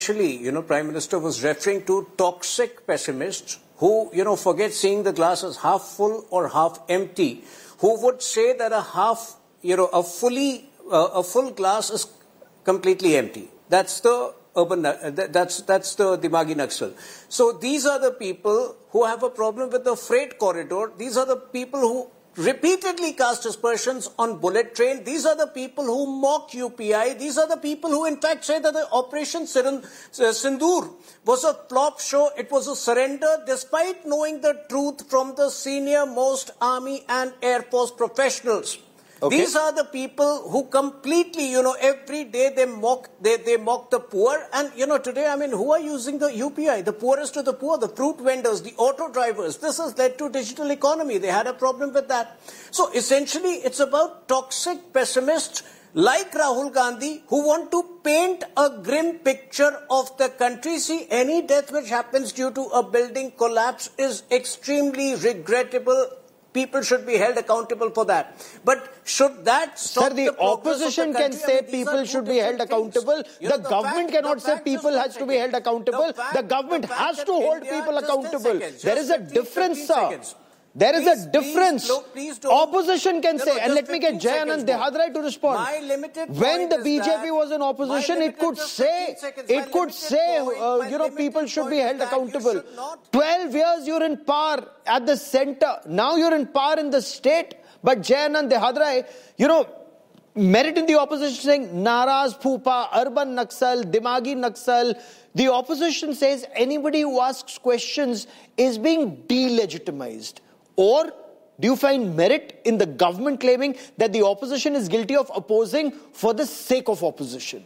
Actually, Prime Minister was referring to toxic pessimists who, forget seeing the glass as half full or half empty, who would say that a full glass is completely empty. That's the that's the Dimagi Naxal. So these are the people who have a problem with the freight corridor. These are the people who repeatedly cast aspersions on bullet train. These are the people who mock UPI. These are the people who in fact say that the Operation Sindoor was a flop show. It was a surrender despite knowing the truth from the senior most army and air force professionals. Okay. These are the people who completely, every day they mock the poor. And, today, who are using the UPI? The poorest of the poor, the fruit vendors, the auto drivers. This has led to digital economy. They had a problem with that. So, essentially, it's about toxic pessimists like Rahul Gandhi who want to paint a grim picture of the country. See, any death which happens due to a building collapse is extremely regrettable. People should be held accountable for that. But should that stop? Sir, the opposition can say people should be held accountable. The government cannot say people has to be held accountable. The government has to hold people accountable. There is a difference, sir. There is a difference. Opposition can say, and let me get Jay Anand Dehadrai to respond. When the BJP was in opposition, it could say, people should be held accountable. 12 years you're in power at the center. Now you're in power in the state. But Jay Anand Dehadrai, merit in the opposition saying, Naraz Phupa, Urban Naxal, Dimagi Naxal. The opposition says anybody who asks questions is being delegitimized. Or do you find merit in the government claiming that the opposition is guilty of opposing for the sake of opposition?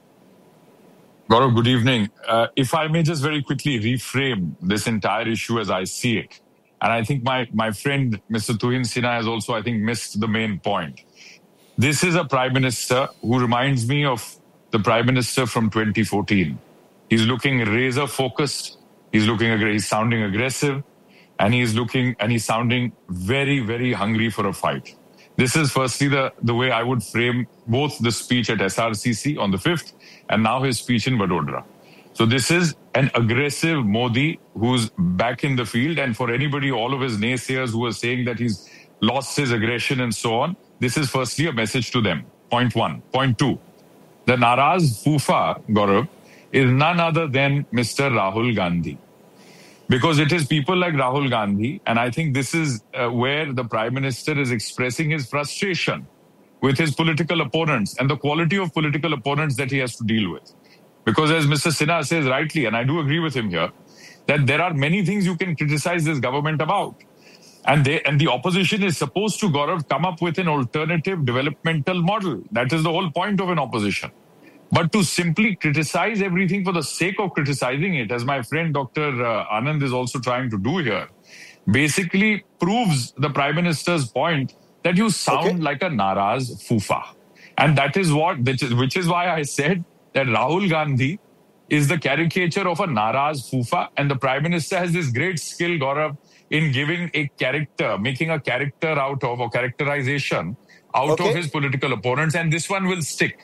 Gaurav, good evening. If I may just very quickly reframe this entire issue as I see it. And I think my friend, Mr. Tuhin Sinha, has also, I think, missed the main point. This is a Prime Minister who reminds me of the Prime Minister from 2014. He's looking razor focused. He's sounding aggressive. And he's sounding very, very hungry for a fight. This is firstly the way I would frame both the speech at SRCC on the 5th and now his speech in Vadodara. So this is an aggressive Modi who's back in the field. And for anybody, all of his naysayers who are saying that he's lost his aggression and so on, this is firstly a message to them. Point one. Point two, the Naraz Phufa, Gaurav, is none other than Mr. Rahul Gandhi. Because it is people like Rahul Gandhi, and I think this is where the Prime Minister is expressing his frustration with his political opponents and the quality of political opponents that he has to deal with. Because as Mr. Sinha says rightly, and I do agree with him here, that there are many things you can criticize this government about. And the opposition is supposed to, Gaurav, come up with an alternative developmental model. That is the whole point of an opposition. But to simply criticize everything for the sake of criticizing it, as my friend Dr. Anand is also trying to do here, basically proves the Prime Minister's point that you sound like a Naraz Phufa. And that is which is why I said that Rahul Gandhi is the caricature of a Naraz Phufa, and the Prime Minister has this great skill, Gaurav, in giving a character, making a character out of, or characterization out of his political opponents, and this one will stick.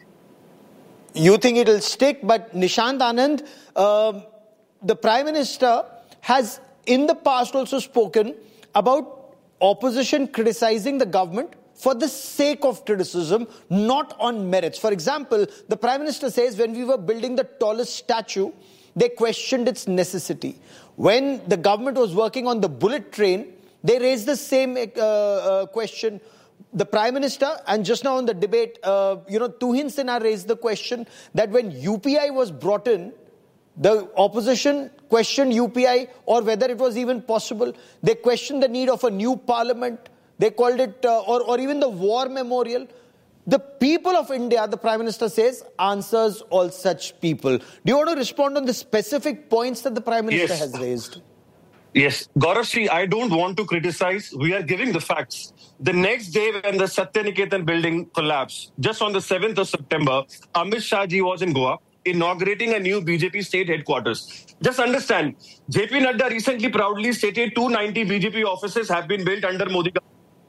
You think it will stick, but Nishant Anand, the Prime Minister has in the past also spoken about opposition criticizing the government for the sake of criticism, not on merits. For example, the Prime Minister says when we were building the tallest statue, they questioned its necessity. When the government was working on the bullet train, they raised the same question. The Prime Minister, and just now in the debate, Tuhin Sinha raised the question that when UPI was brought in, the opposition questioned UPI or whether it was even possible. They questioned the need of a new parliament. They called it, or even the war memorial. The people of India, the Prime Minister says, answers all such people. Do you want to respond on the specific points that the Prime Minister has raised? Yes. Gaurav, I don't want to criticize. We are giving the facts. The next day when the Satyaniketan building collapsed, just on the 7th of September, Amit Shah ji was in Goa inaugurating a new BJP state headquarters. Just understand, JP Nadda recently proudly stated 290 BJP offices have been built under Modi government.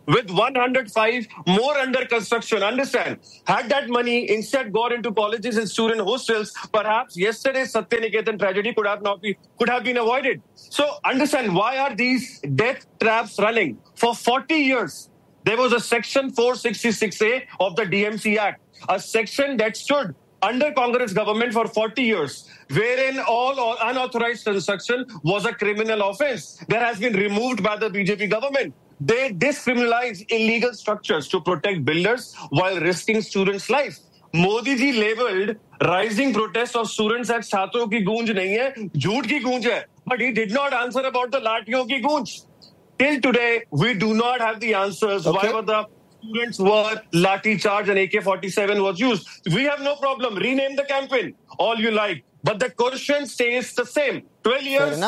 with 105 more under construction. Understand, had that money instead gone into colleges and student hostels, perhaps yesterday's Satyaniketan tragedy could have been avoided. So understand, why are these death traps running? For 40 years, there was a section 466A of the DMC Act, a section that stood under Congress government for 40 years, wherein all unauthorized construction was a criminal offense. That has been removed by the BJP government. They discriminalize illegal structures to protect builders while risking students' life. Modi ji labeled rising protests of students as छात्रों की गूंज नहीं है, झूठ की गूंज है. But he did not answer about the लाठियों की गूंज. Till today, we do not have the answers. Why were the students were lathi charge and AK-47 was used? We have no problem. Rename the campaign, all you like. But the question stays the same. 12 years,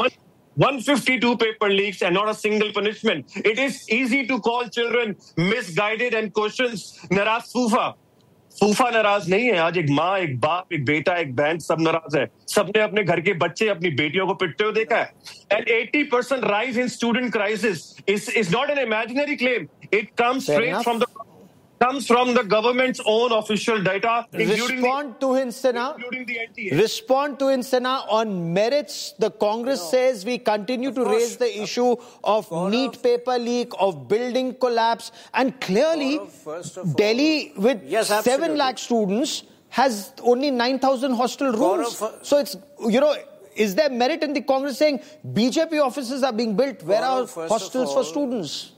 152 paper leaks and not a single punishment. It is easy to call children misguided and questions naraz Fufa. फूफा नाराज नहीं है. आज एक माँ, एक बाप, एक बेटा, एक बहन, सब नाराज है. सबने अपने घर के बच्चे अपनी बेटियों को पिटते हुए देखा है. And 80% rise in student crisis is not an imaginary claim. It comes straight from the government's own official data, Respond to including the NTA. Respond to Hinsana on merits. The Congress says we continue to raise the issue of NEET paper leak, of building collapse, and clearly Delhi with 7 lakh students has only 9,000 hostel rooms. So it's, is there merit in the Congress saying BJP offices are being built? Where are hostels for students?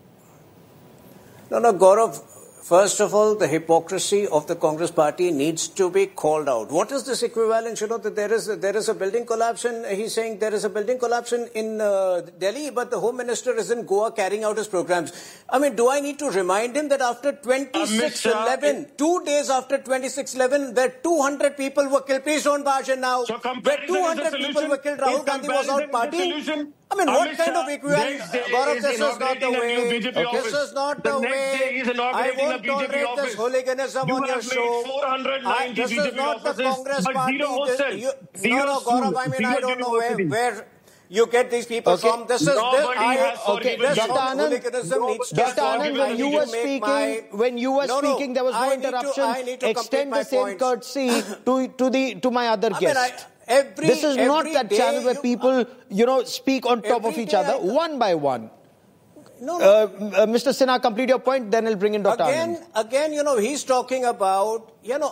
No, Gaurav. First of all, the hypocrisy of the Congress party needs to be called out. What is this equivalence? That there is a building collapse, and he's saying there is a building collapse in Delhi, but the Home Minister is in Goa carrying out his programs. I mean, do I need to remind him that after 26/11, 2 days after 26/11, where 200 people were killed, please don't barge in now, where 200 people were killed, Rahul Gandhi was out partying? I mean, what kind of equivalence? Gaurav, this is not the way. This is not the way. I won't tolerate this hooliganism on your show. This is not the Congress party. No, Gaurav, I mean, I don't know where you get these people from. This is Dr. Anand, when you were speaking, there was no interruption. Extend the same courtesy to my other guest. This is not that channel where people, speak on top of each other, one by one. Mr. Sinha, complete your point, then I'll bring in Dr. Anand. Again, he's talking about,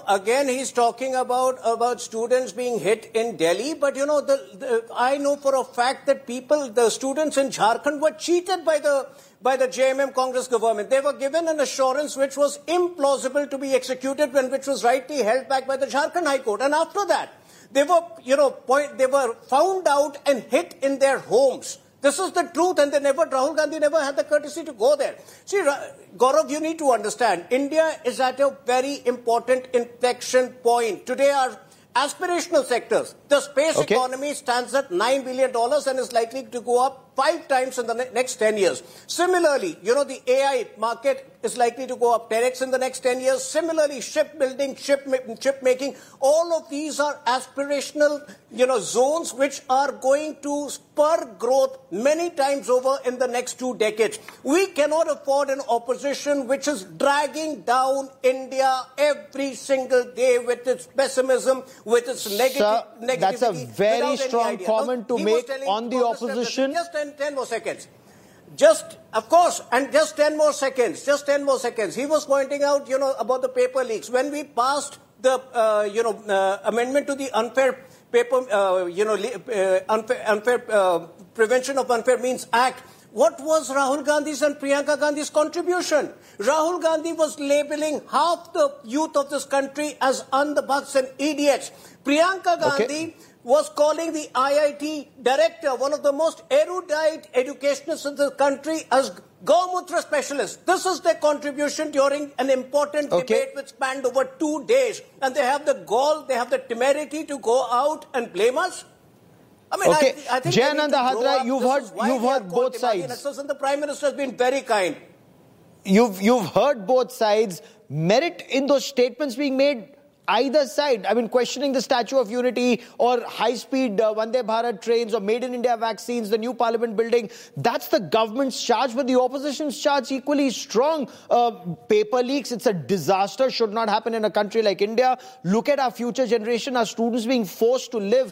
about students being hit in Delhi, but, I know for a fact that the students in Jharkhand were cheated by the JMM Congress government. They were given an assurance which was implausible to be executed and which was rightly held back by the Jharkhand High Court. And after that, they were found out and hit in their homes. This is the truth, and Rahul Gandhi never had the courtesy to go there. See, Gaurav, you need to understand, India is at a very important inflection point. Today, our aspirational sectors, the space economy stands at $9 billion and is likely to go up 5 times in the next 10 years. Similarly, the AI market is likely to go up 10x in the next 10 years. Similarly, shipbuilding, ship making, all of these are aspirational, zones which are going to spur growth many times over in the next 2 decades. We cannot afford an opposition which is dragging down India every single day with its pessimism, with its negativity. That's a very strong comment to make on the opposition. Just 10 more seconds. Just 10 more seconds. He was pointing out, about the paper leaks. When we passed the, amendment to the unfair Prevention of Unfair Means Act, what was Rahul Gandhi's and Priyanka Gandhi's contribution? Rahul Gandhi was labeling half the youth of this country as andhabhaks and idiots. Priyanka Gandhi was calling the IIT director, one of the most erudite educationists in the country, as Gaumutra specialists. This is their contribution during an important debate which spanned over 2 days. And they have the gall, they have the temerity to go out and blame us? I mean, I think Jayananda Hadra, you've heard both sides. And the Prime Minister has been very kind. You've heard both sides. Merit in those statements being made either side, I mean, questioning the Statue of Unity or high-speed Vande Bharat trains or Made in India vaccines, the new parliament building, that's the government's charge, but the opposition's charge equally strong. Paper leaks, it's a disaster, should not happen in a country like India. Look at our future generation, our students being forced to live